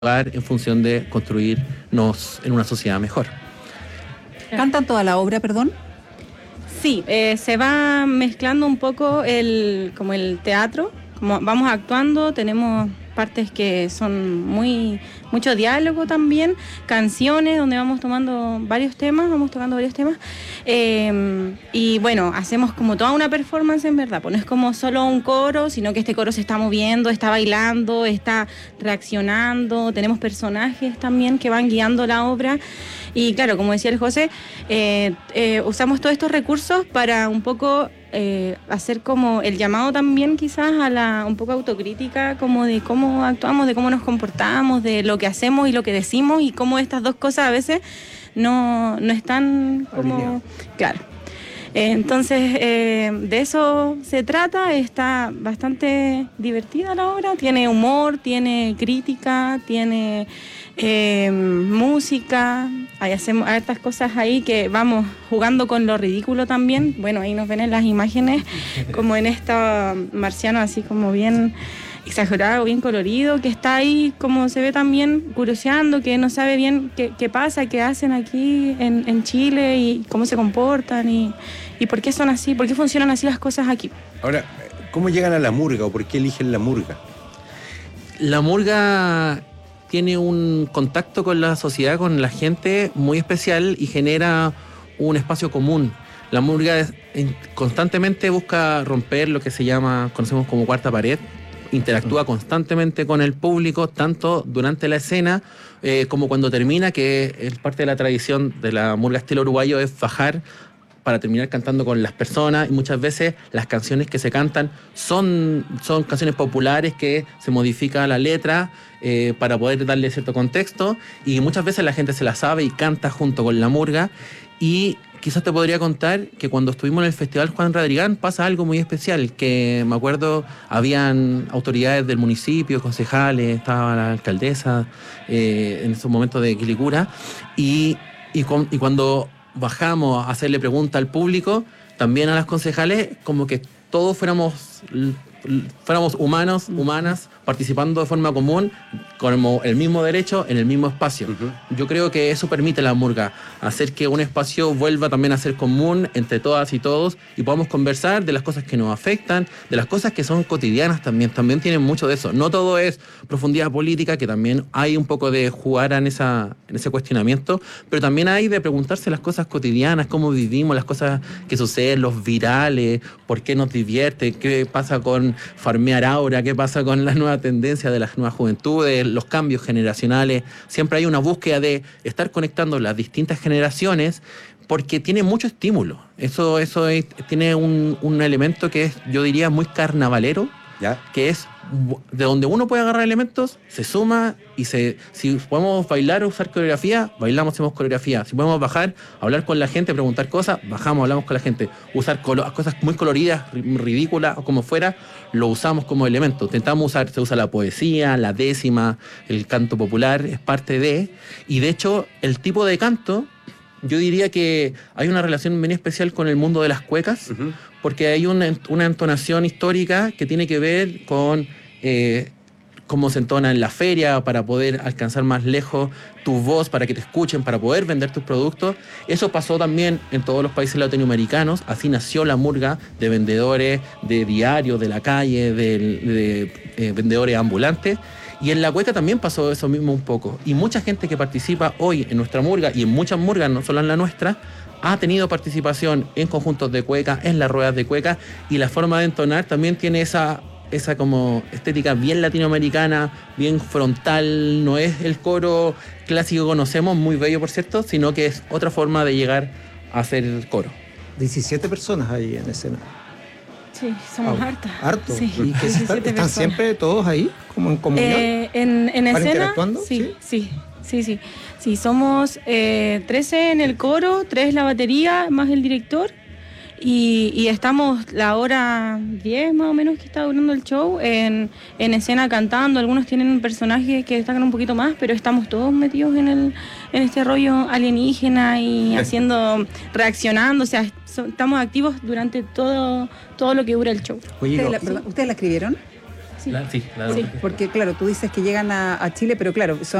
en función de construirnos en una sociedad mejor. ¿Cantan toda la obra, perdón? Sí, se va mezclando un poco como el teatro, como vamos actuando, tenemos partes que son mucho diálogo también, canciones donde vamos tocando varios temas, y bueno, hacemos como toda una performance en verdad, pues no es como solo un coro, sino que este coro se está moviendo, está bailando, está reaccionando, tenemos personajes también que van guiando la obra. Y claro, como decía el José, usamos todos estos recursos para un poco hacer como el llamado también quizás a un poco autocrítica, como de cómo actuamos, de cómo nos comportamos, de lo que hacemos y lo que decimos, y cómo estas dos cosas a veces no están como... Claro. Entonces, de eso se trata. Está bastante divertida la obra, tiene humor, tiene crítica, tiene música, hay estas cosas ahí que vamos jugando con lo ridículo también. Bueno, ahí nos ven en las imágenes, como en esta marciano así como bien exagerado, bien colorido, que está ahí, como se ve también, curioseando, que no sabe bien qué pasa, qué hacen aquí en Chile y cómo se comportan y por qué son así, por qué funcionan así las cosas aquí. Ahora, ¿cómo llegan a la murga o por qué eligen la murga? La murga tiene un contacto con la sociedad, con la gente muy especial y genera un espacio común. La murga constantemente busca romper lo que conocemos como cuarta pared, interactúa constantemente con el público, tanto durante la escena como cuando termina, que es parte de la tradición de la murga estilo uruguayo, es bajar para terminar cantando con las personas, y muchas veces las canciones que se cantan son canciones populares que se modifica la letra para poder darle cierto contexto, y muchas veces la gente se la sabe y canta junto con la murga. Y quizás te podría contar que cuando estuvimos en el Festival Juan Radrigán pasa algo muy especial, que me acuerdo habían autoridades del municipio, concejales, estaba la alcaldesa en esos momentos de Quilicura, y cuando bajamos a hacerle preguntas al público, también a las concejales, como que todos fuéramos humanas, participando de forma común, como el mismo derecho, en el mismo espacio. Uh-huh. Yo creo que eso permite la murga, hacer que un espacio vuelva también a ser común entre todas y todos, y podamos conversar de las cosas que nos afectan, de las cosas que son cotidianas también tienen mucho de eso. No todo es profundidad política, que también hay un poco de jugar en ese cuestionamiento, pero también hay de preguntarse las cosas cotidianas, cómo vivimos, las cosas que suceden, los virales, por qué nos divierte, qué pasa con farmear ahora, qué pasa con las nuevas tendencias de las nuevas juventudes, los cambios generacionales. Siempre hay una búsqueda de estar conectando las distintas generaciones, porque tiene mucho estímulo. Eso tiene un elemento que es, yo diría, muy carnavalero, ¿ya? Que es de donde uno puede agarrar elementos, se suma y si podemos bailar o usar coreografía, bailamos, hacemos coreografía. Si podemos bajar, hablar con la gente, preguntar cosas, bajamos, hablamos con la gente. Usar cosas muy coloridas, ridículas o como fuera, lo usamos como elemento. Se usa la poesía, la décima, el canto popular, es parte de. Y de hecho, el tipo de canto, yo diría que hay una relación bien especial con el mundo de las cuecas, uh-huh, porque hay una entonación histórica que tiene que ver con cómo se entona en la feria para poder alcanzar más lejos tu voz, para que te escuchen, para poder vender tus productos. Eso pasó también en todos los países latinoamericanos. Así nació la murga, de vendedores de diarios, de la calle, de vendedores ambulantes. Y en la cueca también pasó eso mismo un poco. Y mucha gente que participa hoy en nuestra murga, y en muchas murgas, no solo en la nuestra, ha tenido participación en conjuntos de cueca, en las ruedas de cueca, y la forma de entonar también tiene esa como estética bien latinoamericana, bien frontal. No es el coro clásico que conocemos, muy bello por cierto, sino que es otra forma de llegar a hacer coro. 17 personas ahí en escena. Sí, somos hartas. ¿Harto? Sí. ¿Y qué están siempre todos ahí, como en comunión? En escena, interactuando? Sí, somos 13 en el coro, 3 la batería, más el director. Y estamos la hora 10 más o menos que está durando el show en escena cantando. Algunos tienen personajes que destacan un poquito más, pero estamos todos metidos en este rollo alienígena y reaccionando. O sea, estamos activos durante todo lo que dura el show. Oye, ¿Ustedes la escribieron? Sí. Sí, Sí. Porque, claro, tú dices que llegan a Chile, pero claro,